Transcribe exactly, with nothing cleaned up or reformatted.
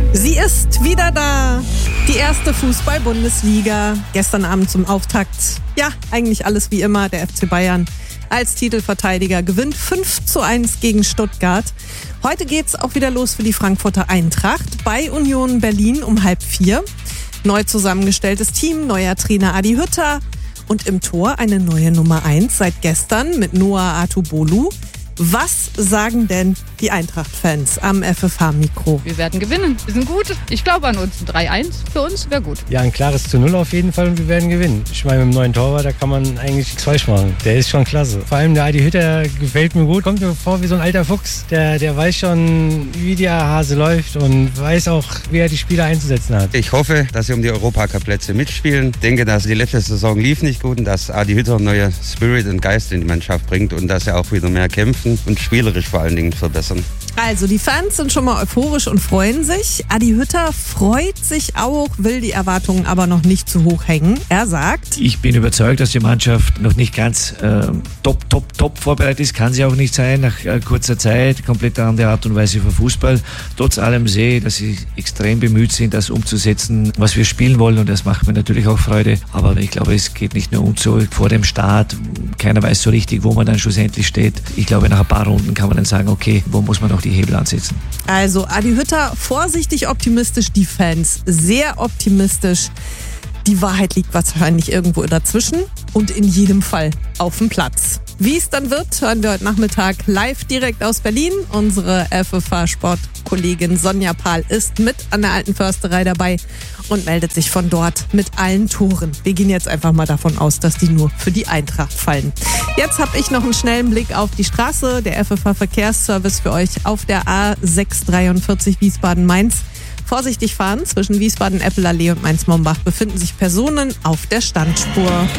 Sie ist wieder da. Die erste Fußball-Bundesliga. Gestern Abend zum Auftakt. Ja, eigentlich alles wie immer. Der F C Bayern als Titelverteidiger gewinnt fünf zu eins gegen Stuttgart. Heute geht's auch wieder los für die Frankfurter Eintracht bei Union Berlin um halb vier. Neu zusammengestelltes Team, neuer Trainer Adi Hütter und im Tor eine neue Nummer eins seit gestern mit Noah Atubolu. Was sagen denn die Eintracht-Fans am F F H-Mikro? Wir werden gewinnen. Wir sind gut. Ich glaube an uns. Ein drei eins für uns wäre gut. Ja, ein klares zu null auf jeden Fall und wir werden gewinnen. Ich meine, mit dem neuen Torwart, da kann man eigentlich nichts falsch machen. Der ist schon klasse. Vor allem der Adi Hütter gefällt mir gut. Kommt mir vor wie so ein alter Fuchs. Der, der weiß schon, wie der Hase läuft und weiß auch, wie er die Spieler einzusetzen hat. Ich hoffe, dass sie um die Europacup-Plätze mitspielen. Ich denke, dass die letzte Saison lief nicht gut und dass Adi Hütter einen neuen Spirit und Geist in die Mannschaft bringt und dass er auch wieder mehr kämpfen und spielerisch vor allen Dingen verbessern. Also die Fans sind schon mal euphorisch und freuen sich. Adi Hütter freut sich auch, will die Erwartungen aber noch nicht zu hoch hängen. Er sagt: Ich bin überzeugt, dass die Mannschaft noch nicht ganz äh, top, top, top vorbereitet ist. Kann sie auch nicht sein, nach äh, kurzer Zeit. Komplett andere Art und Weise für Fußball. Trotz allem sehe ich, dass sie extrem bemüht sind, das umzusetzen, was wir spielen wollen. Und das macht mir natürlich auch Freude. Aber ich glaube, es geht nicht nur um so vor dem Start. Keiner weiß so richtig, wo man dann schlussendlich steht. Ich glaube, nach ein paar Runden kann man dann sagen, okay, wo muss man noch die Hebel ansetzen. Also Adi Hütter vorsichtig optimistisch, die Fans sehr optimistisch. Die Wahrheit liegt wahrscheinlich irgendwo dazwischen und in jedem Fall auf dem Platz. Wie es dann wird, hören wir heute Nachmittag live direkt aus Berlin. Unsere F F H-Sportkollegin Sonja Pahl ist mit an der Alten Försterei dabei und meldet sich von dort mit allen Toren. Wir gehen jetzt einfach mal davon aus, dass die nur für die Eintracht fallen. Jetzt habe ich noch einen schnellen Blick auf die Straße. Der F F H-Verkehrsservice für euch auf der A sechs dreiundvierzig Wiesbaden-Mainz. Vorsichtig fahren, zwischen Wiesbaden-Eppelallee und Mainz-Mombach befinden sich Personen auf der Standspur.